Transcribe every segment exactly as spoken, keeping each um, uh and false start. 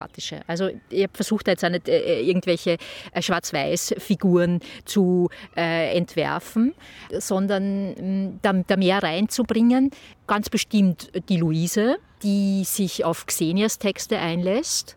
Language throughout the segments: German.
Also ich habe versucht, jetzt auch nicht äh, irgendwelche äh, Schwarz-Weiß-Figuren zu äh, entwerfen, sondern mh, da, da mehr reinzubringen. Ganz bestimmt die Luise, die sich auf Xenias Texte einlässt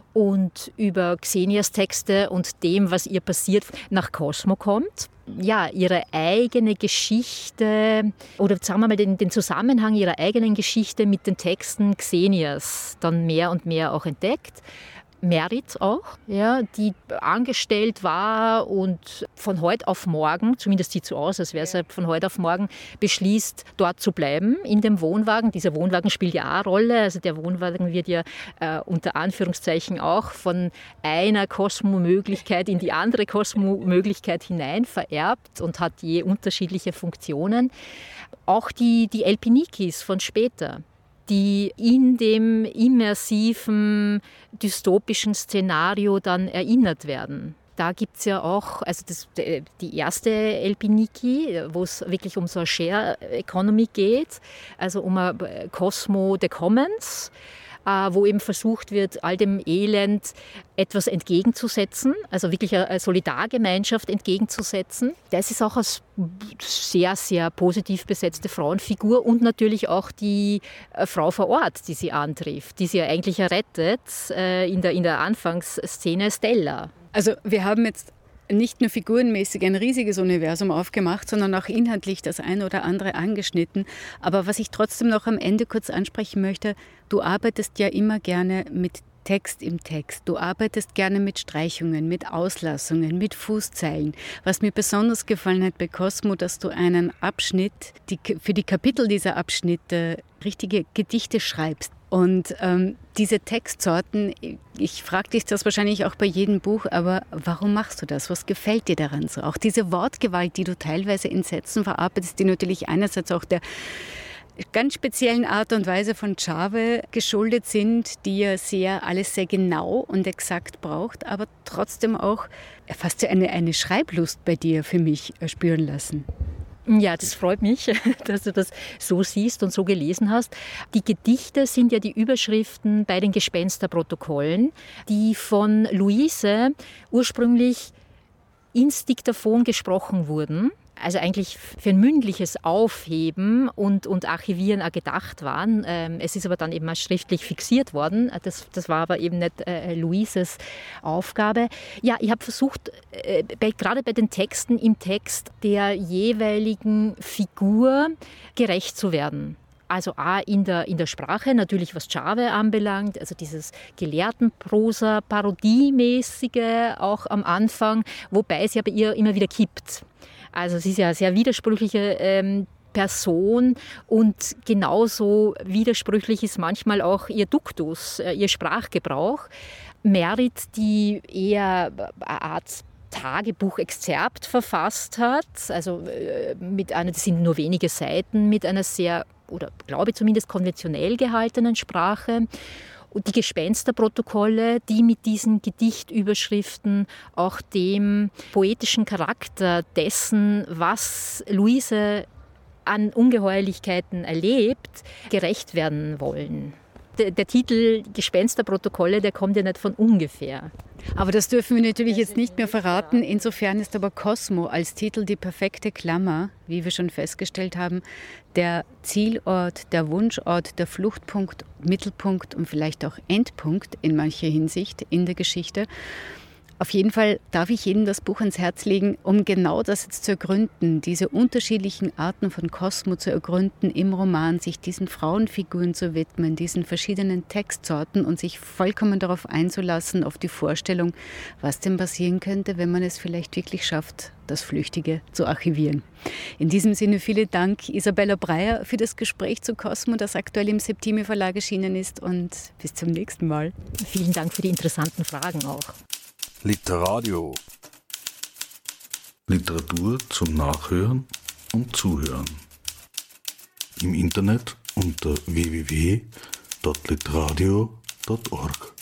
und über Xenias Texte und dem, was ihr passiert, nach Cosmo kommt. Ja, ihre eigene Geschichte oder sagen wir mal den, den Zusammenhang ihrer eigenen Geschichte mit den Texten Xenias dann mehr und mehr auch entdeckt. Merit auch, ja, die angestellt war und von heute auf morgen, zumindest sieht so aus, als wäre sie von heute auf morgen, beschließt, dort zu bleiben, in dem Wohnwagen. Dieser Wohnwagen spielt ja auch eine Rolle. Also der Wohnwagen wird ja äh, unter Anführungszeichen auch von einer Kosmomöglichkeit in die andere Kosmomöglichkeit hinein vererbt und hat je unterschiedliche Funktionen. Auch die, die Elpinikis von später, die in dem immersiven, dystopischen Szenario dann erinnert werden. Da gibt es ja auch, also das, die erste Elpiniki, wo es wirklich um so eine Share Economy geht, also um ein Cosmo the Commons, wo eben versucht wird, all dem Elend etwas entgegenzusetzen, also wirklich eine Solidargemeinschaft entgegenzusetzen. Das ist auch eine sehr, sehr positiv besetzte Frauenfigur und natürlich auch die Frau vor Ort, die sie antrifft, die sie ja eigentlich errettet in der, in der Anfangsszene, Stella. Also wir haben jetzt nicht nur figurenmäßig ein riesiges Universum aufgemacht, sondern auch inhaltlich das eine oder andere angeschnitten. Aber was ich trotzdem noch am Ende kurz ansprechen möchte, du arbeitest ja immer gerne mit Text im Text. Du arbeitest gerne mit Streichungen, mit Auslassungen, mit Fußzeilen. Was mir besonders gefallen hat bei Cosmo, dass du einen Abschnitt, die, für die Kapitel dieser Abschnitte richtige Gedichte schreibst. Und ähm, diese Textsorten, ich frage dich das wahrscheinlich auch bei jedem Buch, aber warum machst du das? Was gefällt dir daran so? Auch diese Wortgewalt, die du teilweise in Sätzen verarbeitest, die natürlich einerseits auch der ganz speziellen Art und Weise von Tschave geschuldet sind, die ja sehr, alles sehr genau und exakt braucht, aber trotzdem auch fast eine, eine Schreiblust bei dir für mich spüren lassen. Ja, das freut mich, dass du das so siehst und so gelesen hast. Die Gedichte sind ja die Überschriften bei den Gespensterprotokollen, die von Luise ursprünglich ins Diktaphon gesprochen wurden. Also eigentlich für ein mündliches Aufheben und, und Archivieren auch gedacht waren. Ähm, es ist aber dann eben auch schriftlich fixiert worden. Das, das war aber eben nicht äh, Luises Aufgabe. Ja, ich habe versucht, äh, bei, gerade bei den Texten im Text der jeweiligen Figur gerecht zu werden. Also auch in der, in der Sprache, natürlich was Tschave anbelangt, also dieses Gelehrtenprosa, Parodiemäßige auch am Anfang, wobei es ja bei ihr immer wieder kippt. Also sie ist ja eine sehr widersprüchliche ähm, Person und genauso widersprüchlich ist manchmal auch ihr Duktus, äh, ihr Sprachgebrauch. Merit, die eher eine Art Tagebuch-Exzerpt verfasst hat, also äh, mit einer, das sind nur wenige Seiten, mit einer sehr, oder glaube ich zumindest konventionell gehaltenen Sprache. Und die Gespensterprotokolle, die mit diesen Gedichtüberschriften auch dem poetischen Charakter dessen, was Luise an Ungeheuerlichkeiten erlebt, gerecht werden wollen. Der, der Titel Gespensterprotokolle, der kommt ja nicht von ungefähr. Aber das dürfen wir natürlich jetzt nicht mehr verraten. Insofern ist aber Cosmo als Titel die perfekte Klammer, wie wir schon festgestellt haben, der Zielort, der Wunschort, der Fluchtpunkt, Mittelpunkt und vielleicht auch Endpunkt in mancher Hinsicht in der Geschichte. Auf jeden Fall darf ich Ihnen das Buch ans Herz legen, um genau das jetzt zu ergründen, diese unterschiedlichen Arten von Cosmo zu ergründen im Roman, sich diesen Frauenfiguren zu widmen, diesen verschiedenen Textsorten und sich vollkommen darauf einzulassen, auf die Vorstellung, was denn passieren könnte, wenn man es vielleicht wirklich schafft, das Flüchtige zu archivieren. In diesem Sinne vielen Dank, Isabella Breyer, für das Gespräch zu Cosmo, das aktuell im Septime Verlag erschienen ist, und bis zum nächsten Mal. Vielen Dank für die interessanten Fragen auch. Literadio. Literatur zum Nachhören und Zuhören. Im Internet unter w w w punkt literadio punkt org.